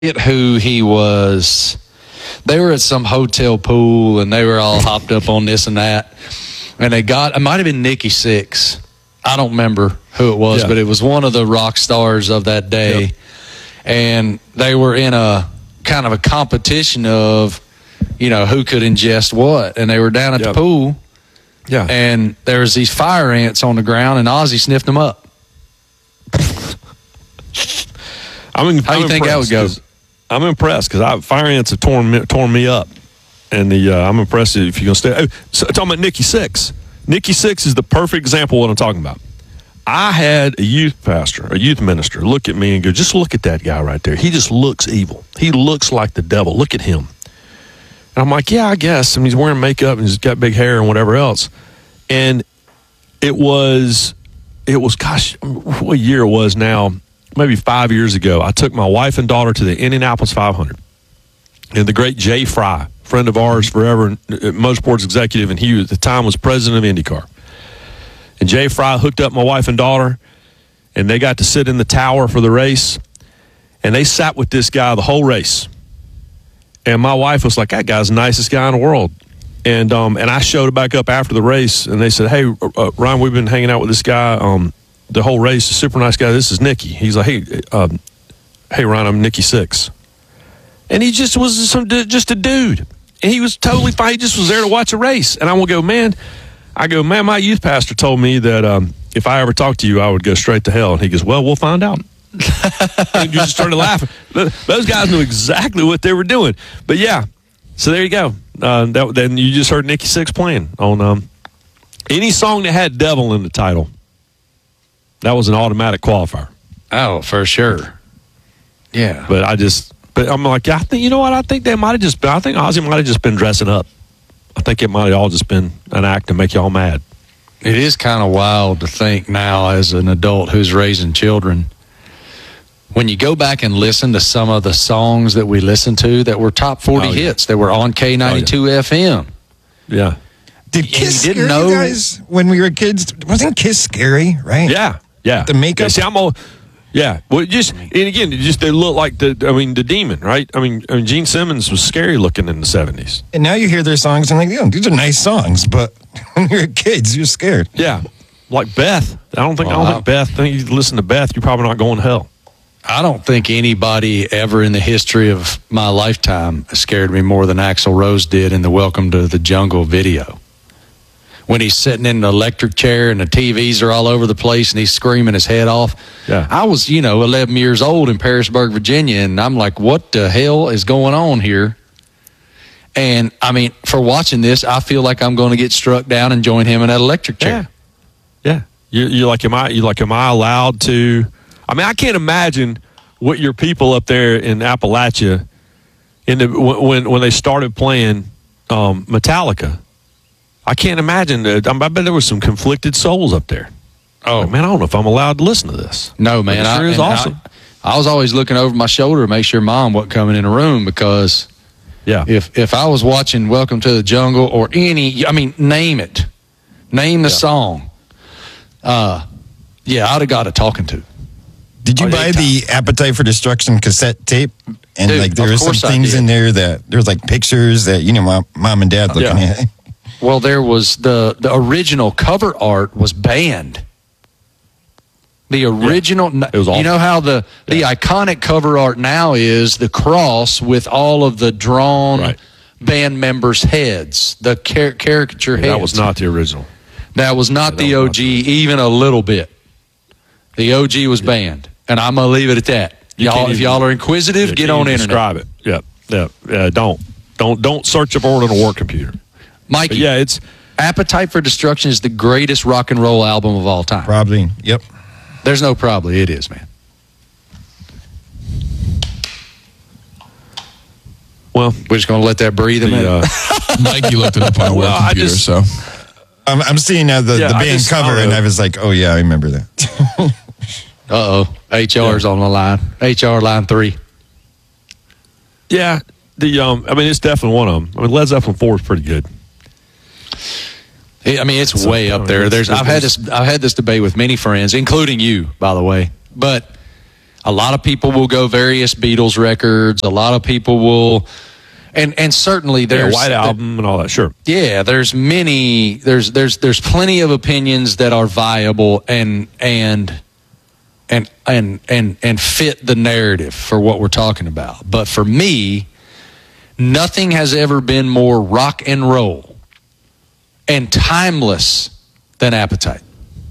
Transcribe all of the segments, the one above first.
who he was. They were at some hotel pool, and they were all hopped up on this and that. And it might have been Nikki Sixx. I don't remember who it was, but it was one of the rock stars of that day. Yep. And they were in a kind of a competition of, who could ingest what. And they were down at the pool. Yeah. And there was these fire ants on the ground, and Ozzy sniffed them up. How do you think that would go? I'm impressed because fire ants have torn me up. And I'm impressed if you're going to stay. So, talking about Nikki Sixx. Nikki Sixx is the perfect example of what I'm talking about. I had a youth pastor, a youth minister, look at me and go, just look at that guy right there. He just looks evil. He looks like the devil. Look at him. And I'm like, yeah, I guess. I mean, he's wearing makeup and he's got big hair and whatever else. And it was, gosh, what year it was now? Maybe 5 years ago. I took my wife and daughter to the Indianapolis 500. And the great Jay Fry, friend of ours forever, motorsports executive, and he at the time was president of IndyCar. And Jay Fry hooked up my wife and daughter, and they got to sit in the tower for the race. And they sat with this guy the whole race. And my wife was like, that guy's the nicest guy in the world. And I showed back up after the race, and they said, hey, Ryan, we've been hanging out with this guy the whole race. A super nice guy. This is Nicky. He's like, hey, Ryan, I'm Nikki Sixx. And he just was just a dude. And he was totally fine. He just was there to watch a race. And I will go, man, my youth pastor told me that if I ever talked to you, I would go straight to hell. And he goes, well, we'll find out. And you just started laughing. Those guys knew exactly what they were doing. But yeah, so there you go. Then you just heard Nikki Sixx playing on any song that had devil in the title. That was an automatic qualifier. Oh, for sure. Yeah. But I'm like, I think, you know what? I think Ozzy might have just been dressing up. I think it might have all just been an act to make y'all mad. It is kind of wild to think now as an adult who's raising children. When you go back and listen to some of the songs that we listened to that were top 40 hits, that were on K92 FM. Yeah. Did Kiss scare you guys when we were kids? Wasn't Kiss scary, right? Yeah. The makeup. Well, they look like the Demon, right? I mean, Gene Simmons was scary looking in the 70s. And now you hear their songs and these are nice songs, but when you're kids, you're scared. Yeah. Like Beth. I don't think Beth. I think you listen to Beth, you're probably not going to hell. I don't think anybody ever in the history of my lifetime scared me more than Axl Rose did in the Welcome to the Jungle video. When he's sitting in the electric chair and the TVs are all over the place and he's screaming his head off. Yeah. I was, 11 years old in Pearisburg, Virginia, and I'm like, what the hell is going on here? And, I mean, for watching this, I feel like I'm going to get struck down and join him in that electric chair. Yeah. You're like, am I allowed to? I mean, I can't imagine what your people up there in Appalachia, when they started playing Metallica. I can't imagine. I bet there were some conflicted souls up there. Oh, man, I don't know if I'm allowed to listen to this. No, man. It sure is awesome. I was always looking over my shoulder to make sure Mom wasn't coming in the room because if I was watching Welcome to the Jungle or name it. Name the song. I'd have got a talking to. Did you buy the Appetite for Destruction cassette tape? And Dude, there were some things in there that there's pictures that mom and dad looking at. Well, there was the original cover art was banned. The original, it was awful. You know how the iconic cover art now is the cross with all of the drawn band members' heads, the caricature heads. That was not the original. That was not the OG, even a little bit. The OG was banned, and I'm gonna leave it at that. If y'all are inquisitive, get on internet. Describe it. Yeah. Don't search for it on a work computer. Mikey, it's Appetite for Destruction is the greatest rock and roll album of all time. Probably, yep. There's no probably. It is, man. Well, we're just going to let that breathe a minute. Mikey looked it up on a work computer, so. I'm seeing the band cover, and I was like, oh, yeah, I remember that. Uh-oh. HR's on the line. HR line 3. Yeah. It's definitely one of them. Led Zeppelin 4 is pretty good. It's way up there. I've had this debate with many friends, including you, by the way. But A lot of people will go various Beatles records. A lot of people will, and certainly there's White Album and all that. Sure. Yeah, there's plenty of opinions that are viable and fit the narrative for what we're talking about. But for me, nothing has ever been more rock and roll and timeless than Appetite.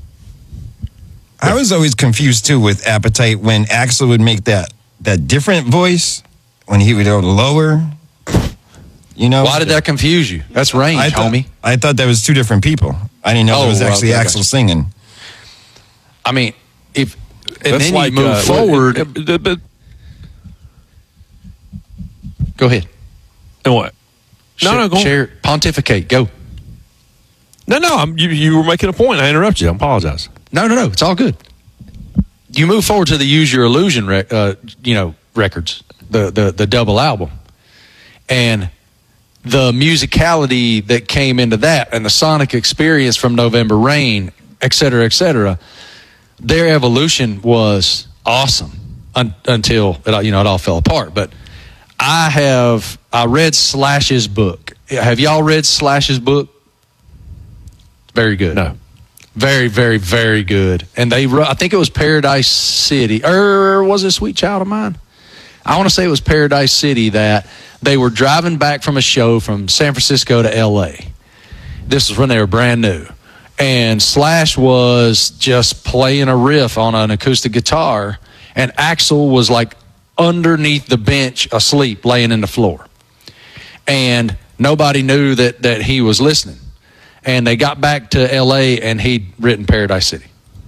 I was always confused too with Appetite when Axl would make that different voice when he would go lower. You know, why did that confuse you? That's range, homie. I thought that was two different people. I didn't know it was actually Axl singing. I mean, and then like, you move forward. Go ahead. And what? No, go share, pontificate. Go. No. You were making a point. I interrupted you. I apologize. No. It's all good. You move forward to the Use Your Illusion, records, the double album, and the musicality that came into that, and the sonic experience from November Rain, et cetera, their evolution was awesome until it all fell apart. But I read Slash's book. Have y'all read Slash's book? Very good. No. Very, very, very good. And I think it was Paradise City, or was it Sweet Child of Mine? I want to say it was Paradise City that they were driving back from a show from San Francisco to L.A. This was when they were brand new. And Slash was just playing a riff on an acoustic guitar, and Axl was like underneath the bench asleep, laying in the floor. And nobody knew that he was listening. And they got back to L.A., and he'd written Paradise City.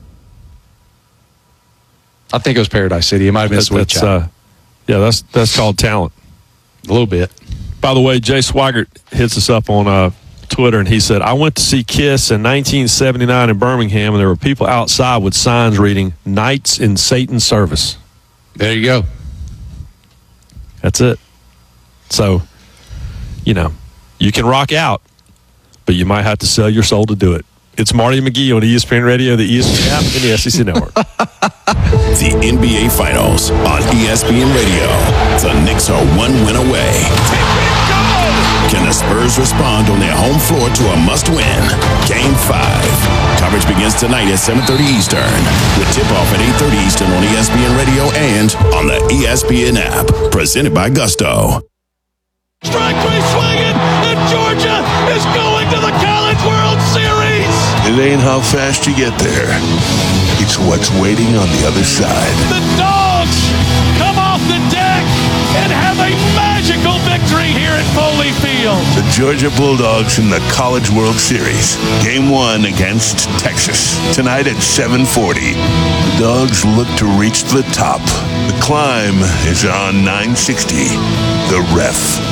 I think it was Paradise City. It might have been Sweet Child. That's called talent. A little bit. By the way, Jay Swigert hits us up on Twitter, and he said, I went to see Kiss in 1979 in Birmingham, and there were people outside with signs reading, Knights in Satan's Service. There you go. That's it. So, you can rock out, but you might have to sell your soul to do it. It's Marty McGee on ESPN Radio, the ESPN app, and the SEC Network. The NBA Finals on ESPN Radio. The Knicks are one win away. Can the Spurs respond on their home floor to a must-win? Game 5. Coverage begins tonight at 7:30 Eastern, with tip-off at 8:30 Eastern on ESPN Radio and on the ESPN app. Presented by Gusto. Strike three swinging, and Georgia is going to the College World Series. It ain't how fast you get there. It's what's waiting on the other side. The Dogs come off the deck and have a magical victory here at Foley Field. The Georgia Bulldogs in the College World Series. Game 1 against Texas. Tonight at 7:40. The Dogs look to reach the top. The climb is on 960. The Ref.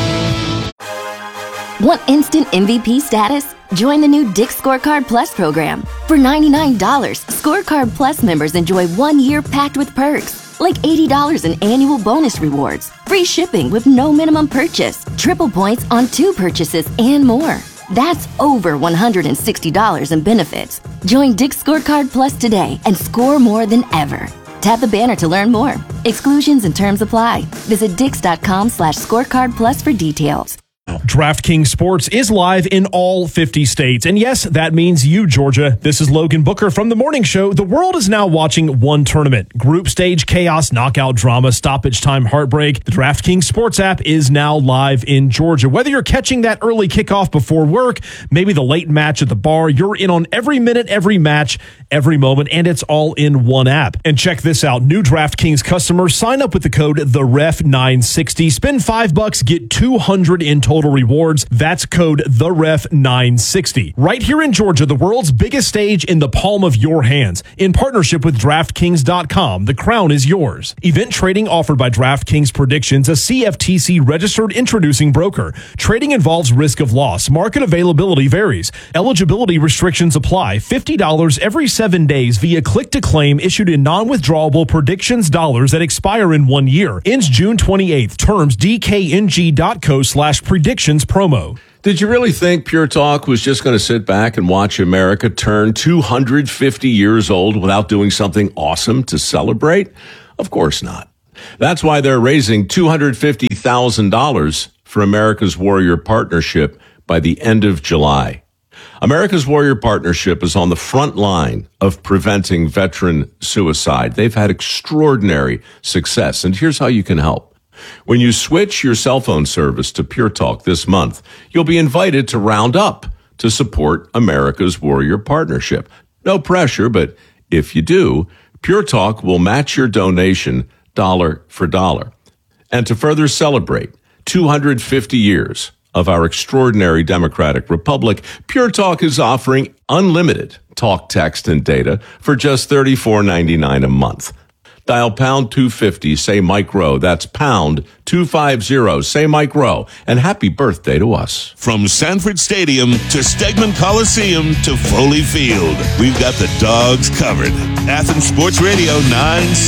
Want instant MVP status? Join the new Dick's Scorecard Plus program. For $99, Scorecard Plus members enjoy 1 year packed with perks, like $80 in annual bonus rewards, free shipping with no minimum purchase, triple points on 2 purchases, and more. That's over $160 in benefits. Join Dick's Scorecard Plus today and score more than ever. Tap the banner to learn more. Exclusions and terms apply. Visit Dix.com/scorecard plus for details. DraftKings Sports is live in all 50 states. And yes, that means you, Georgia. This is Logan Booker from The Morning Show. The world is now watching one tournament. Group stage chaos, knockout drama, stoppage time heartbreak. The DraftKings Sports app is now live in Georgia. Whether you're catching that early kickoff before work, maybe the late match at the bar, you're in on every minute, every match, every moment, and it's all in one app. And check this out. New DraftKings customers sign up with the code THEREF960. Spend $5, get $200 in total rewards. That's code THEREF960. Right here in Georgia, the world's biggest stage in the palm of your hands. In partnership with DraftKings.com, the crown is yours. Event trading offered by DraftKings Predictions, a CFTC registered introducing broker. Trading involves risk of loss. Market availability varies. Eligibility restrictions apply. $50 every 7 days via click-to-claim issued in non-withdrawable predictions dollars that expire in 1 year. Ends June 28th. Terms DKNG.co/predictions promo. Did you really think Pure Talk was just going to sit back and watch America turn 250 years old without doing something awesome to celebrate? Of course not. That's why they're raising $250,000 for America's Warrior Partnership by the end of July. America's Warrior Partnership is on the front line of preventing veteran suicide. They've had extraordinary success, and here's how you can help. When you switch your cell phone service to Pure Talk this month, you'll be invited to round up to support America's Warrior Partnership. No pressure, but if you do, Pure Talk will match your donation dollar for dollar. And to further celebrate 250 years of our extraordinary democratic republic, Pure Talk is offering unlimited talk, text, and data for just $34.99 a month. Dial pound 250, say Mike Rowe. That's pound 250, say Mike Rowe. And happy birthday to us. From Sanford Stadium to Stegman Coliseum to Foley Field, we've got the Dogs covered. Athens Sports Radio 9